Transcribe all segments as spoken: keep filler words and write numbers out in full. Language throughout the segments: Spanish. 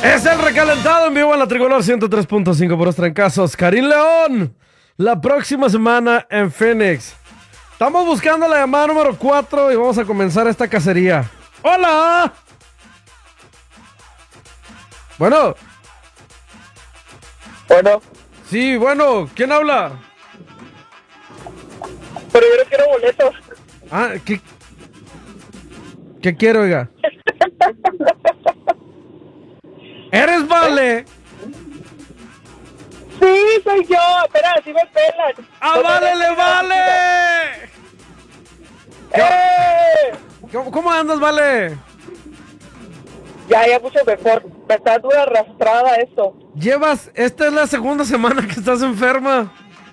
Es el recalentado en vivo en la Tricolor ciento tres punto cinco por los trancazos. Karim León, la próxima semana en Phoenix. Estamos buscando la llamada número cuatro y vamos a comenzar esta cacería. ¡Hola! Bueno. Bueno. Sí, bueno, ¿quién habla? Pero yo no quiero boletos. Ah, ¿qué? ¿Qué quiero, oiga? ¿Eres Vale? Sí, soy yo. Espera, si me pelan. ¡Ah, No Vale, me le vale! ¡Eh! ¿Cómo, ¿Cómo andas, Vale? Ya, ya mucho mejor. Me está dura arrastrada esto. Llevas, esta es la segunda semana que estás enferma.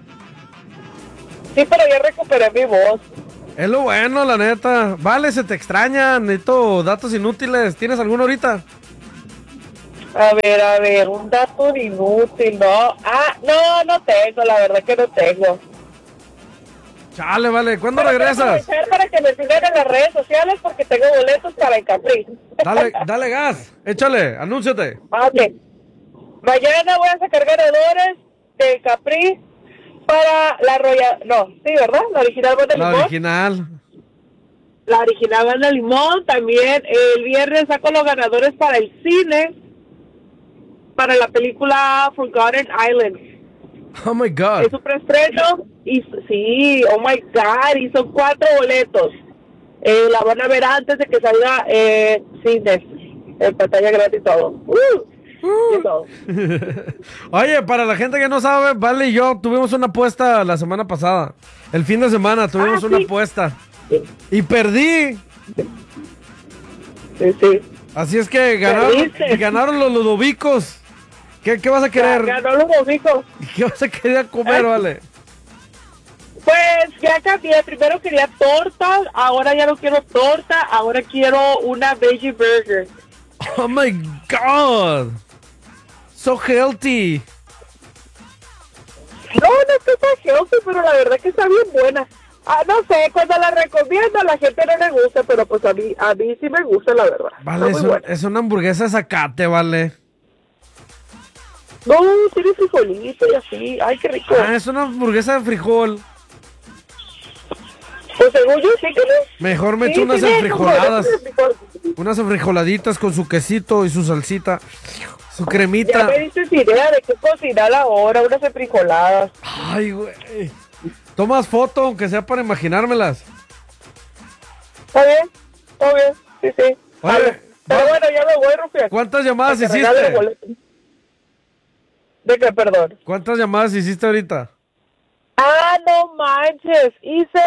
Sí, pero ya recuperé mi voz. Es lo bueno, la neta. Vale, se te extraña, necesito datos inútiles. ¿Tienes alguno ahorita? A ver, a ver, un dato inútil, ¿no? Ah, no, no tengo, la verdad que no tengo. Chale, Vale, ¿cuándo Pero regresas? quiero aprovechar para que me sigan en las redes sociales porque tengo boletos para el Capri. Dale, dale gas, échale, anúnciate. Ok. Mañana voy a sacar ganadores de Capri para la Royal... No, sí, ¿verdad? La original Banda La Limón. original. La original Banda Limón. También el viernes saco los ganadores para el cine, para la película Forgotten Island. Oh my God. Es un preestreno y sí, oh my God, y son cuatro boletos. Eh, la van a ver antes de que salga eh, cines, en pantalla gratis y todo. Uh, Uh. y todo. Oye, para la gente que no sabe, Vale y yo tuvimos una apuesta la semana pasada. El fin de semana tuvimos Ah, una sí. apuesta. Sí, Y perdí. sí, sí. Así es que ganaron, Perdiste. ganaron los ludovicos. ¿Qué, qué vas a querer? Ganó los domingos. ¿Qué vas a querer comer, Ay. Vale? Pues ya cambié, primero quería torta, ahora ya no quiero torta, ahora quiero una veggie burger. Oh my God. So healthy. No, no está tan healthy, pero la verdad que está bien buena. Ah, no sé, cuando la recomiendo a la gente no le gusta, pero pues a mí, a mí sí me gusta, la verdad. Vale, Está es, muy un- buena. es una hamburguesa de zacate, Vale. No, tiene frijolito y así. Ay, qué rico. Ah, es una hamburguesa de frijol. Pues según yo sí que no. Mejor me Sí, echo unas tiene enfrijoladas. como de frijol. Unas enfrijoladitas con su quesito y su salsita. Su Ya cremita. me diste idea de qué cocinar ahora, unas enfrijoladas. Ay, güey. Tomas foto, aunque sea para imaginármelas. ¿Está bien? ¿Está bien? Sí, sí. Oye, Vale. Pero va- bueno, ya me voy, Rufián. ¿Cuántas llamadas Para que regale los hiciste? boletos. ¿De qué, perdón? ¿Cuántas llamadas hiciste ahorita? Ah, no manches. Hice...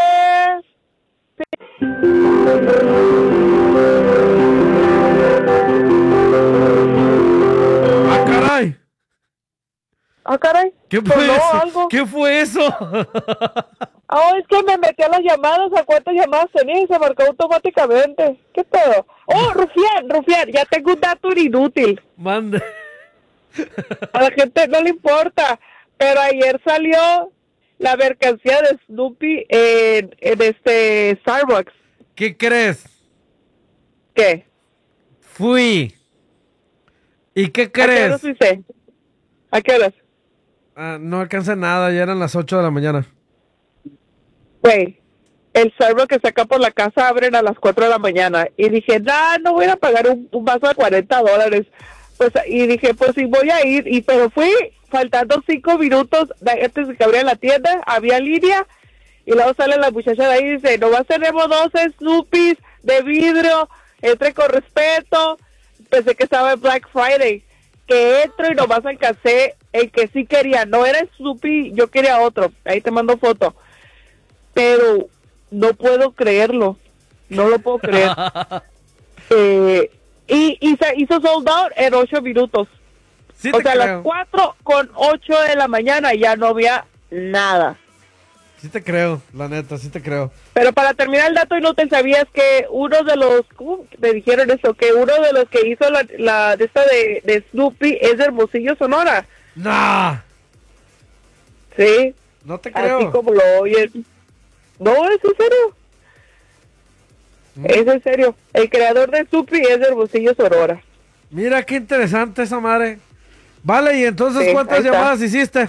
¡Ah, caray! Ah, caray. ¿Qué fue Sonó eso? algo. ¿Qué fue eso? Ah, es que me metí a las llamadas, a cuántas llamadas tenía y se marcó automáticamente. ¿Qué pedo? Oh, Rufián, Rufián, ya tengo un dato inútil. Mande. A la gente no le importa, pero ayer salió la mercancía de Snoopy en, en este Starbucks. ¿Qué crees? ¿Qué? Fui. ¿Y qué ¿A qué horas crees? fuiste? ¿A qué horas? Ah, no alcanza nada, ya eran las ocho de la mañana. Güey, el Starbucks que está acá por la casa abren a las cuatro de la mañana. Y dije, nah, no voy a pagar un, un vaso de cuarenta dólares. Pues, y dije, pues sí voy a ir. Y pero fui faltando cinco minutos de- antes de que abriera la tienda, había línea. Y luego sale la muchacha de ahí y dice, nomás tenemos dos Snoopys de vidrio, entre con respeto. Pensé que estaba en Black Friday. Que entro y nomás alcancé el que sí quería. No era Snoopy, yo quería otro. Ahí te mando foto. Pero no puedo creerlo. No lo puedo creer. eh, y, y se hizo sold out en ocho minutos. Sí O te sea, a las creo. cuatro con ocho de la mañana ya no había nada. Sí te creo, la neta, sí te creo. Pero para terminar el dato inútil, ¿sabías que uno de los, ¿cómo te dijeron eso? Que uno de los que hizo la, la de esta de, de Snoopy es de Hermosillo, Sonora. Nah, Sí, no te así creo. como lo oyen. No, es en serio. Mm. Es en serio. El creador de Snoopy es de Hermosillo, Sonora. Mira qué interesante esa madre. Vale, y entonces, Sí, ¿cuántas ahí está. llamadas hiciste?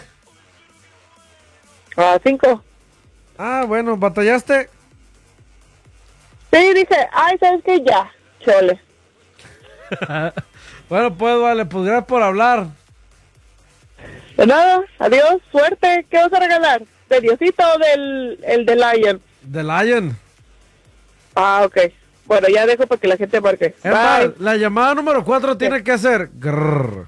Ah, cinco. Ah, bueno, ¿batallaste? Sí, dije, ay, ¿sabes qué? Ya, chole. Bueno, pues vale, pues gracias por hablar. De nada, adiós, suerte. ¿Qué vas a regalar? ¿De Diosito o del el de Lion? The Lion. Ah, ok. Bueno, ya dejo para que la gente marque. Es más, Bye. la llamada número cuatro tiene que hacer grrr.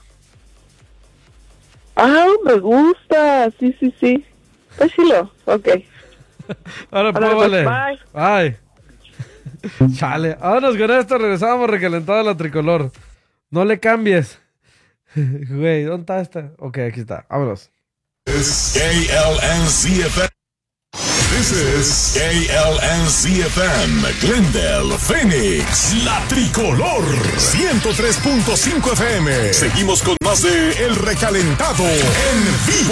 Ah, me gusta. Sí, sí, sí. Pues chilo. Ok. Ahora pues Ándale, vale. pues, Bye. Chale. Vámonos con esto, regresamos recalentado a la tricolor. No le cambies. Güey, ¿dónde está esta? Ok, aquí está. Vámonos. K L N Z F M. This is K L N Z F M, Glendale, Phoenix, la tricolor, ciento tres punto cinco F M. Seguimos con más de El Recalentado en vivo.